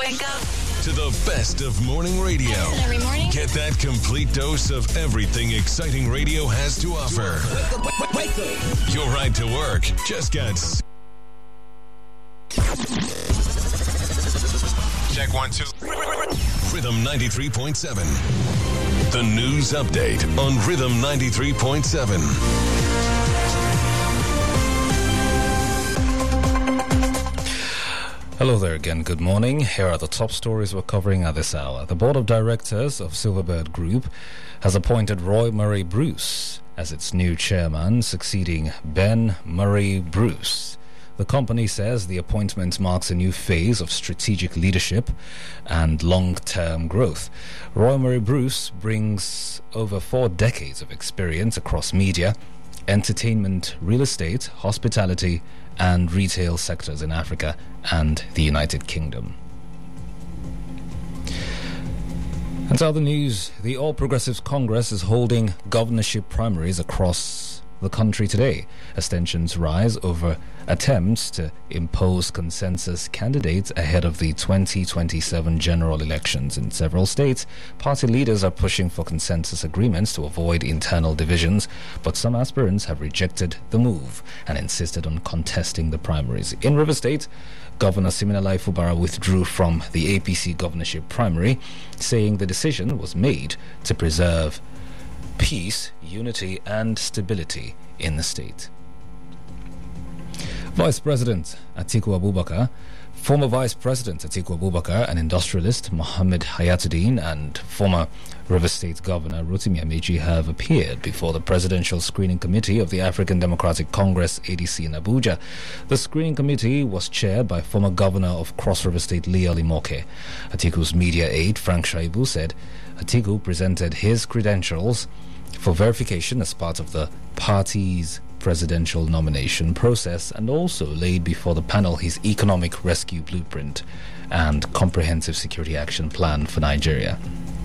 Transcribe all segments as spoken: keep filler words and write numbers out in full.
Wake up. To the best of morning radio. Every morning. Get that complete dose of everything exciting radio has to offer. Wake up, wake, wake up. Your ride to work just got... Check one, two. Rhythm ninety-three point seven. The news update on Rhythm ninety-three point seven. Hello there again, good morning. Here are the top stories we're covering at this hour. The Board of Directors of Silverbird Group has appointed Roy Murray Bruce as its new chairman, succeeding Ben Murray Bruce. The company says the appointment marks a new phase of strategic leadership and long-term growth. Roy Murray Bruce brings over four decades of experience across media, entertainment, real estate, hospitality, and retail sectors in Africa and the United Kingdom. And to other news, the All Progressives Congress is holding governorship primaries across the country today as tensions rise over attempts to impose consensus candidates ahead of the twenty twenty-seven general elections. In several states, party leaders are pushing for consensus agreements to avoid internal divisions, but some aspirants have rejected the move and insisted on contesting the primaries. In River State, Governor Siminalayi Fubara withdrew from the A P C governorship primary, saying the decision was made to preserve peace, unity, and stability in the state. Vice President Atiku Abubakar, former Vice President Atiku Abubakar, and industrialist Mohammed Hayatuddin, and former River State Governor Rotimi Amechi have appeared before the Presidential Screening Committee of the African Democratic Congress, A D C, in Abuja. The screening committee was chaired by former Governor of Cross River State, Leo Limoke. Atiku's media aide, Frank Shaibu, said Atiku presented his credentials for verification as part of the party's presidential nomination process and also laid before the panel his economic rescue blueprint and comprehensive security action plan for Nigeria.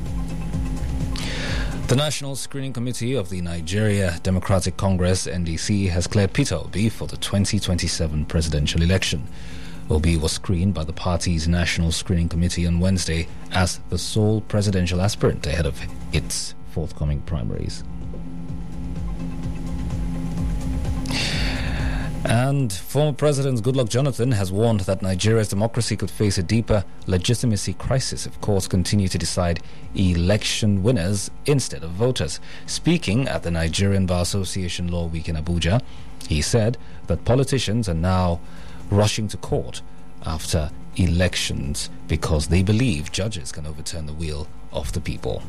The National Screening Committee of the Nigeria Democratic Congress, N D C, has cleared Peter Obi for the twenty twenty-seven presidential election. Obi was screened by the party's National Screening Committee on Wednesday as the sole presidential aspirant ahead of its forthcoming primaries. And former President Goodluck Jonathan has warned that Nigeria's democracy could face a deeper legitimacy crisis if courts continue to decide election winners instead of voters. Speaking at the Nigerian Bar Association Law Week in Abuja, he said that politicians are now rushing to court after elections because they believe judges can overturn the will of the people.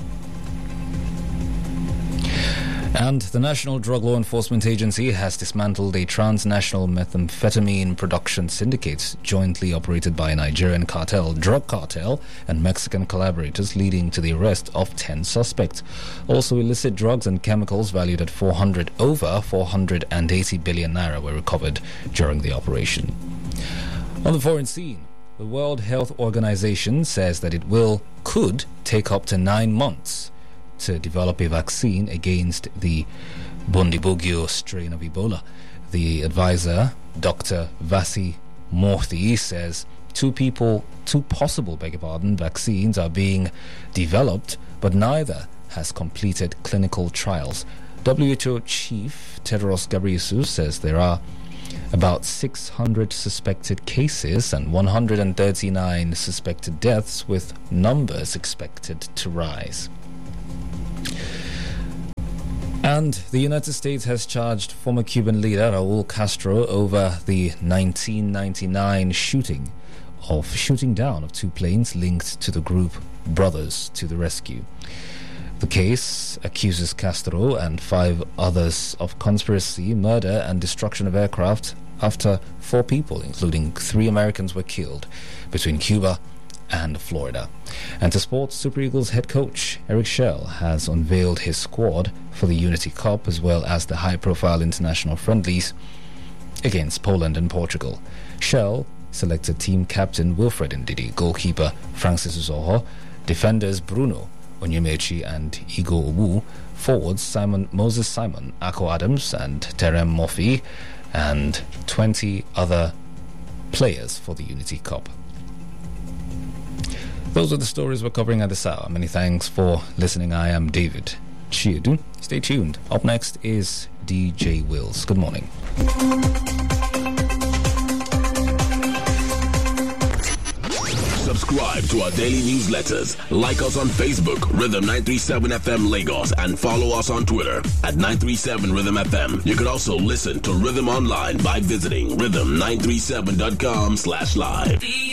And the National Drug Law Enforcement Agency has dismantled a transnational methamphetamine production syndicate jointly operated by a Nigerian cartel, drug cartel, and Mexican collaborators, leading to the arrest of ten suspects. Also, illicit drugs and chemicals valued at four hundred over four hundred eighty billion naira were recovered during the operation. On the foreign scene, the World Health Organization says that it will could take up to nine months to develop a vaccine against the Bundibugyo strain of Ebola. The advisor, Doctor Vasi Morthy, says two people, two possible, beg your pardon, vaccines are being developed, but neither has completed clinical trials. W H O Chief Tedros Ghebreyesus says there are about six hundred suspected cases and one hundred thirty-nine suspected deaths, with numbers expected to rise. And the United States has charged former Cuban leader Raul Castro over the nineteen ninety-nine shooting of shooting down of two planes linked to the group Brothers to the Rescue. The case accuses Castro and five others of conspiracy, murder, and destruction of aircraft after four people, including three Americans, were killed between Cuba and Florida. And to sports, Super Eagles head coach Eric Schell has unveiled his squad for the Unity Cup as well as the high-profile international friendlies against Poland and Portugal. Schell selected team captain Wilfred Ndidi, goalkeeper Francis Uzoho, defenders Bruno Onyemaechi and Igor Owu, forwards Simon Moses Simon, Ako Adams and Terem Murphy, and twenty other players for the Unity Cup. Those are the stories we're covering at this hour. Many thanks for listening. I am David Chiedu. Stay tuned. Up next is D J Wills. Good morning. Subscribe to our daily newsletters. Like us on Facebook, Rhythm nine three seven F M Lagos, and follow us on Twitter at nine three seven Rhythm F M. You can also listen to Rhythm online by visiting rhythm nine three seven dot com slash live.